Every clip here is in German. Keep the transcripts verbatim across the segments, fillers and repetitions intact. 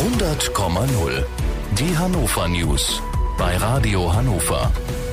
hundert Komma null. Die Hannover News bei Radio Hannover.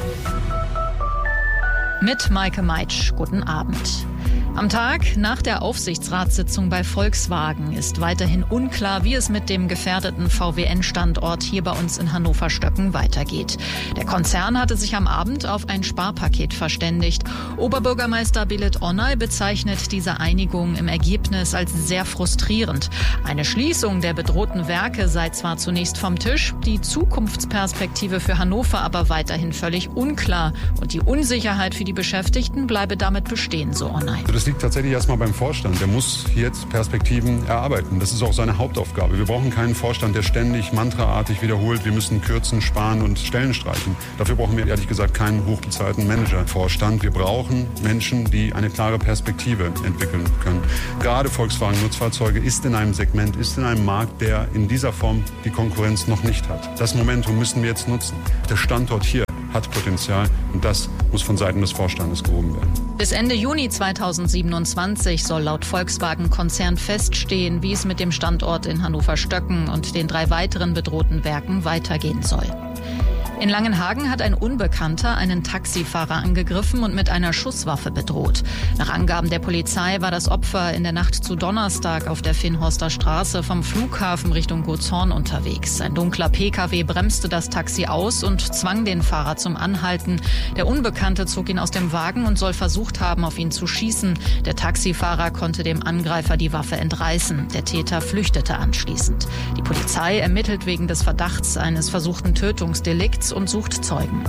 Mit Maike Meitsch. Guten Abend. Am Tag nach der Aufsichtsratssitzung bei Volkswagen ist weiterhin unklar, wie es mit dem gefährdeten V W N-Standort hier bei uns in Hannover-Stöcken weitergeht. Der Konzern hatte sich am Abend auf ein Sparpaket verständigt. Oberbürgermeister Belit Onay bezeichnet diese Einigung im Ergebnis als sehr frustrierend. Eine Schließung der bedrohten Werke sei zwar zunächst vom Tisch, die Zukunftsperspektive für Hannover aber weiterhin völlig unklar. Und die Unsicherheit für die Beschäftigten bleibe damit bestehen, so Onay. Das liegt tatsächlich erstmal beim Vorstand. Der muss jetzt Perspektiven erarbeiten. Das ist auch seine Hauptaufgabe. Wir brauchen keinen Vorstand, der ständig mantraartig wiederholt, wir müssen kürzen, sparen und Stellen streichen. Dafür brauchen wir ehrlich gesagt keinen hochbezahlten Managervorstand. Wir brauchen Menschen, die eine klare Perspektive entwickeln können. Gerade Volkswagen Nutzfahrzeuge ist in einem Segment, ist in einem Markt, der in dieser Form die Konkurrenz noch nicht hat. Das Momentum müssen wir jetzt nutzen. Der Standort hier hat Potenzial und das muss von Seiten des Vorstandes gehoben werden. Bis Ende Juni zweitausendsiebenundzwanzig soll laut Volkswagen-Konzern feststehen, wie es mit dem Standort in Hannover-Stöcken und den drei weiteren bedrohten Werken weitergehen soll. In Langenhagen hat ein Unbekannter einen Taxifahrer angegriffen und mit einer Schusswaffe bedroht. Nach Angaben der Polizei war das Opfer in der Nacht zu Donnerstag auf der Finnhorster Straße vom Flughafen Richtung Gozorn unterwegs. Ein dunkler P K W bremste das Taxi aus und zwang den Fahrer zum Anhalten. Der Unbekannte zog ihn aus dem Wagen und soll versucht haben, auf ihn zu schießen. Der Taxifahrer konnte dem Angreifer die Waffe entreißen. Der Täter flüchtete anschließend. Die Polizei ermittelt wegen des Verdachts eines versuchten Tötungsdelikts und sucht Zeugen.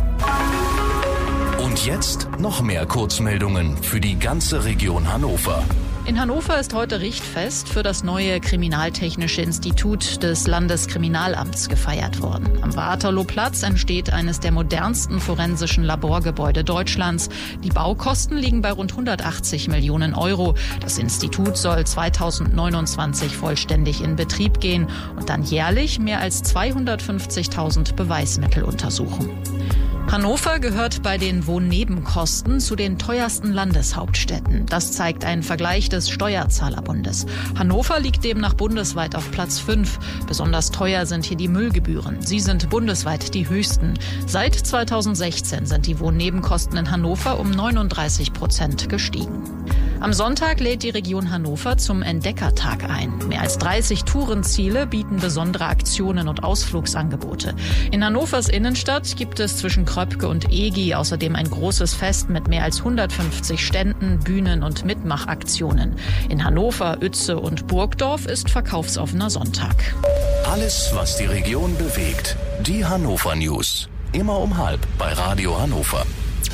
Und jetzt noch mehr Kurzmeldungen für die ganze Region Hannover. In Hannover ist heute Richtfest für das neue Kriminaltechnische Institut des Landeskriminalamts gefeiert worden. Am Waterlooplatz entsteht eines der modernsten forensischen Laborgebäude Deutschlands. Die Baukosten liegen bei rund hundertachtzig Millionen Euro. Das Institut soll zweitausendneunundzwanzig vollständig in Betrieb gehen und dann jährlich mehr als zweihundertfünfzigtausend Beweismittel untersuchen. Hannover gehört bei den Wohnnebenkosten zu den teuersten Landeshauptstädten. Das zeigt ein Vergleich des Steuerzahlerbundes. Hannover liegt demnach bundesweit auf Platz fünf. Besonders teuer sind hier die Müllgebühren. Sie sind bundesweit die höchsten. Seit zweitausendsechzehn sind die Wohnnebenkosten in Hannover um neununddreißig Prozent gestiegen. Am Sonntag lädt die Region Hannover zum Entdeckertag ein. Mehr als dreißig Tourenziele bieten besondere Aktionen und Ausflugsangebote. In Hannovers Innenstadt gibt es zwischen Kröpke und Egi außerdem ein großes Fest mit mehr als hundertfünfzig Ständen, Bühnen und Mitmachaktionen. In Hannover, Uetze und Burgdorf ist verkaufsoffener Sonntag. Alles, was die Region bewegt. Die Hannover News. Immer um halb bei Radio Hannover.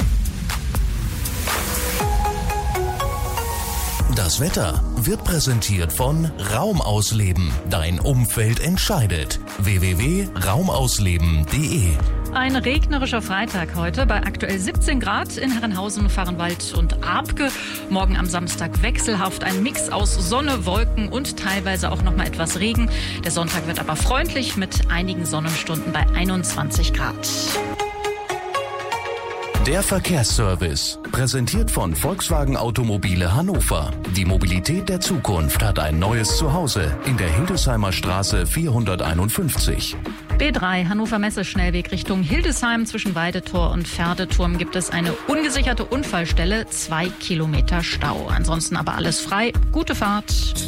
Das Wetter wird präsentiert von Raumausleben. Dein Umfeld entscheidet. w w w punkt raumausleben punkt de. Ein regnerischer Freitag heute bei aktuell siebzehn Grad in Herrenhausen, Vahrenwald und Aabke. Morgen am Samstag wechselhaft ein Mix aus Sonne, Wolken und teilweise auch noch mal etwas Regen. Der Sonntag wird aber freundlich mit einigen Sonnenstunden bei einundzwanzig Grad. Der Verkehrsservice, präsentiert von Volkswagen Automobile Hannover. Die Mobilität der Zukunft hat ein neues Zuhause in der Hildesheimer Straße vierhunderteinundfünfzig. B drei Hannover Messeschnellweg Richtung Hildesheim. Zwischen Weidetor und Pferdeturm gibt es eine ungesicherte Unfallstelle, zwei Kilometer Stau. Ansonsten aber alles frei. Gute Fahrt.